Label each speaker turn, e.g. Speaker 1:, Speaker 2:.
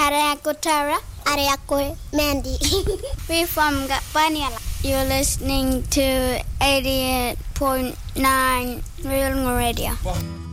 Speaker 1: Ariako Tara. Ariako Mandy. We're from Gapaniala. You're listening to 88.9 Real Radio.